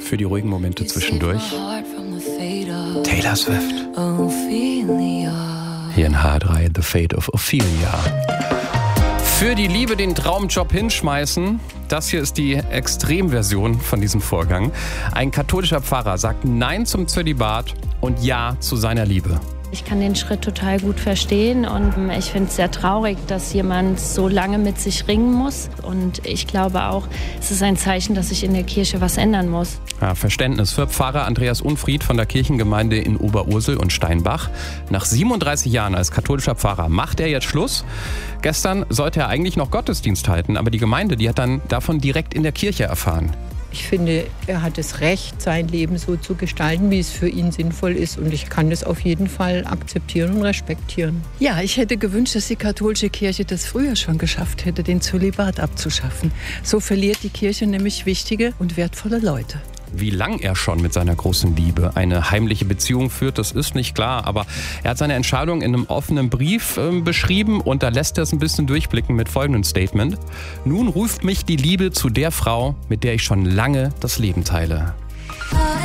für die ruhigen Momente zwischendurch. Taylor Swift. Hier in H3, The Fate of Ophelia. Für die Liebe den Traumjob hinschmeißen. Das hier ist die Extremversion von diesem Vorgang. Ein katholischer Pfarrer sagt Nein zum Zölibat und Ja zu seiner Liebe. Ich kann den Schritt total gut verstehen und ich finde es sehr traurig, dass jemand so lange mit sich ringen muss. Und ich glaube auch, es ist ein Zeichen, dass sich in der Kirche was ändern muss. Ja, Verständnis für Pfarrer Andreas Unfried von der Kirchengemeinde in Oberursel und Steinbach. Nach 37 Jahren als katholischer Pfarrer macht er jetzt Schluss. Gestern sollte er eigentlich noch Gottesdienst halten, aber die Gemeinde, die hat dann davon direkt in der Kirche erfahren. Ich finde, er hat das Recht, sein Leben so zu gestalten, wie es für ihn sinnvoll ist. Und ich kann das auf jeden Fall akzeptieren und respektieren. Ja, ich hätte gewünscht, dass die katholische Kirche das früher schon geschafft hätte, den Zölibat abzuschaffen. So verliert die Kirche nämlich wichtige und wertvolle Leute. Wie lang er schon mit seiner großen Liebe eine heimliche Beziehung führt, das ist nicht klar. Aber er hat seine Entscheidung in einem offenen Brief beschrieben und da lässt er es ein bisschen durchblicken mit folgendem Statement. Nun ruft mich die Liebe zu der Frau, mit der ich schon lange das Leben teile.